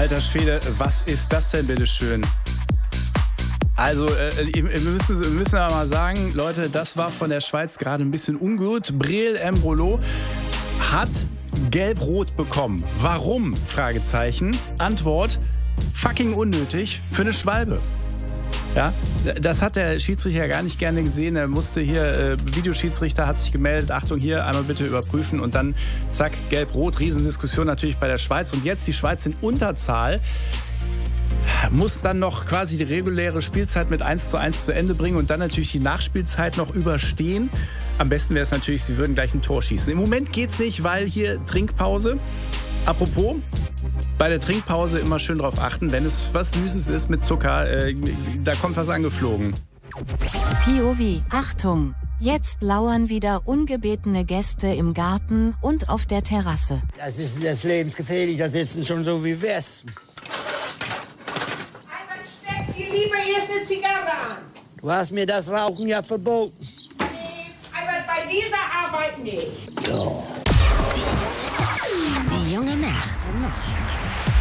Alter Schwede, was ist das denn bitteschön? Also, wir müssen aber mal sagen, Leute, das war von der Schweiz gerade ein bisschen ungut. Breel Embolo hat gelb-rot bekommen. Warum? Fragezeichen. Antwort: fucking unnötig für eine Schwalbe. Ja, das hat der Schiedsrichter gar nicht gerne gesehen. Er musste hier, Videoschiedsrichter hat sich gemeldet, Achtung hier, einmal bitte überprüfen und dann zack, gelb-rot, Riesendiskussion natürlich bei der Schweiz. Und jetzt die Schweiz in Unterzahl, muss dann noch quasi die reguläre Spielzeit mit 1:1 zu Ende bringen und dann natürlich die Nachspielzeit noch überstehen. Am besten wäre es natürlich, sie würden gleich ein Tor schießen. Im Moment geht's nicht, weil hier Trinkpause. Apropos, bei der Trinkpause immer schön drauf achten, wenn es was Süßes ist mit Zucker, da kommt was angeflogen. POV, Achtung! Jetzt lauern wieder ungebetene Gäste im Garten und auf der Terrasse. Das ist lebensgefährlich, da sitzen schon so wie Wespen. Aber steck dir lieber erst eine Zigarre an. Du hast mir das Rauchen ja verboten. Nee, aber bei dieser Arbeit nicht. Ja. Die junge Nacht.